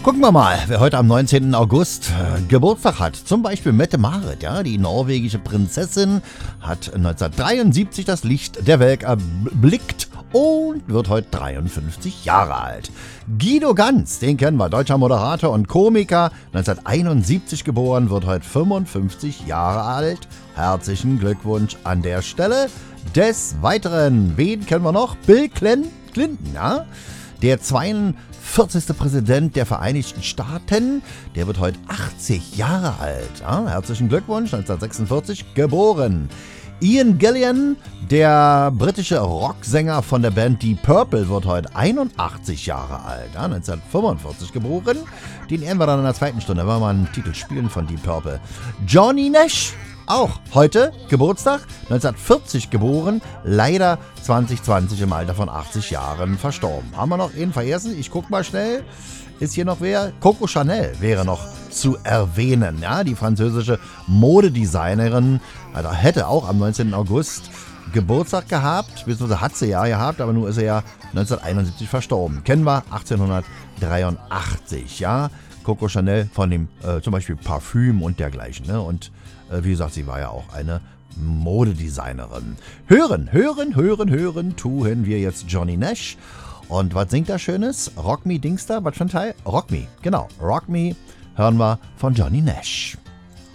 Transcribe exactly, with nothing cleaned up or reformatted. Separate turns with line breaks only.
Gucken wir mal, wer heute am neunzehnten August äh, Geburtstag hat. Zum Beispiel Mette-Marit, ja, die norwegische Prinzessin, hat neunzehnhundertdreiundsiebzig das Licht der Welt erblickt und wird heute dreiundfünfzig Jahre alt. Guido Ganz, den kennen wir, deutscher Moderator und Komiker, neunzehnhunderteinundsiebzig geboren, wird heute fünfundfünfzig Jahre alt. Herzlichen Glückwunsch an der Stelle. Des Weiteren, wen kennen wir noch? Bill Clinton, ja, der zweiundvierzigste Präsident der Vereinigten Staaten, der wird heute achtzig Jahre alt. Ja, herzlichen Glückwunsch, neunzehnhundertsechsundvierzig geboren. Ian Gillan, der britische Rocksänger von der Band Deep Purple, wird heute einundachtzig Jahre alt. Ja, neunzehnhundertfünfundvierzig geboren. Den ehren wir dann in der zweiten Stunde, wenn wir mal einen Titel spielen von Deep Purple. Johnny Nash, auch heute Geburtstag, neunzehnhundertvierzig geboren, leider zwanzig zwanzig im Alter von achtzig Jahren verstorben. Haben wir noch einen vergessen? Ich guck mal schnell. Ist hier noch wer? Coco Chanel wäre noch zu erwähnen. Ja, die französische Modedesignerin, also hätte auch am neunzehnten August Geburtstag gehabt, beziehungsweise hat sie ja gehabt, aber nur ist er ja neunzehnhunderteinundsiebzig verstorben. Kennen wir achtzehnhundertdreiundachtzig, ja. Coco Chanel von dem äh, zum Beispiel Parfüm und dergleichen. Ne? Und äh, wie gesagt, sie war ja auch eine Modedesignerin. Hören, hören, hören, hören, tun wir jetzt Johnny Nash. Und was singt da Schönes? Rock Me Dingster, was für ein Teil? Rock Me, genau. Rock Me hören wir von Johnny Nash.